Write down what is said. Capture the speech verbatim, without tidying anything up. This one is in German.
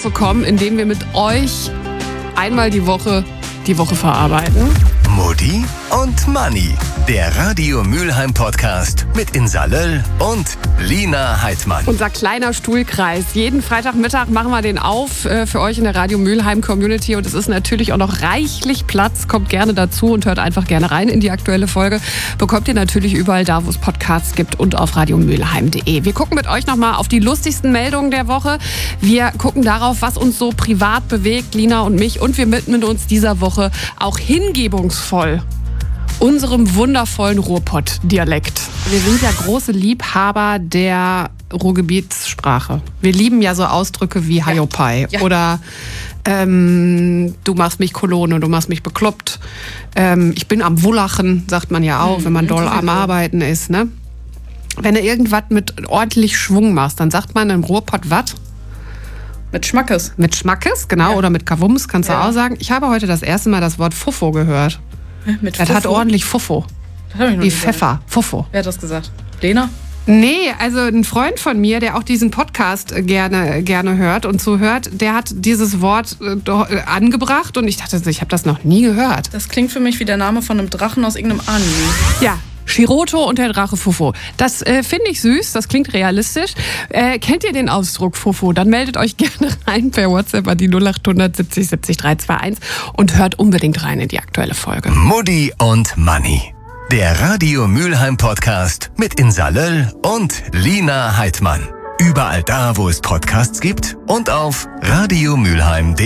dazu kommen, indem wir mit euch einmal die Woche die Woche verarbeiten. Mutti und Manni, der Radio Mülheim Podcast mit Insa Löll und Lina Heidmann. Unser kleiner Stuhlkreis. Jeden Freitagmittag machen wir den auf äh, für euch in der Radio Mülheim Community und es ist natürlich auch noch reichlich Platz. Kommt gerne dazu und hört einfach gerne rein in die aktuelle Folge. Bekommt ihr natürlich überall da, wo es Podcasts gibt und auf radiomülheim punkt de. Wir gucken mit euch nochmal auf die lustigsten Meldungen der Woche. Wir gucken darauf, was uns so privat bewegt, Lina und mich, und wir widmen uns dieser Woche auch hingebungsvoll unserem wundervollen Ruhrpott-Dialekt. Wir sind ja große Liebhaber der Ruhrgebietssprache. Wir lieben ja so Ausdrücke wie Haiopai ja. oder ähm, du machst mich Kolone, du machst mich bekloppt. Ähm, ich bin am Wullachen, sagt man ja auch, mhm. wenn man doll am Arbeiten ist. Ne? Wenn du irgendwas mit ordentlich Schwung machst, dann sagt man im Ruhrpott was? Mit Schmackes. Mit Schmackes, genau, ja. oder mit Kavums, kannst du ja. auch sagen. Ich habe heute das erste Mal das Wort Fuffo gehört. Mit das Fuffo? hat ordentlich Fuffo. Das hab ich noch Wie nie Pfeffer, Fuffo. Wer hat das gesagt? Lena? Nee, also ein Freund von mir, der auch diesen Podcast gerne, gerne hört und zuhört, der hat dieses Wort äh, angebracht und ich dachte, ich habe das noch nie gehört. Das klingt für mich wie der Name von einem Drachen aus irgendeinem Anime. Ja. Shiroto und der Drache Fuffo. Das äh, finde ich süß, das klingt realistisch. Äh, kennt ihr den Ausdruck Fuffo? Dann meldet euch gerne rein per WhatsApp an die null acht hundert siebzig siebzig drei zwei eins und hört unbedingt rein in die aktuelle Folge. Mutti und Manni, der Radio Mülheim Podcast mit Insa Löll und Lina Heidmann. Überall da, wo es Podcasts gibt und auf radiomülheim punkt de.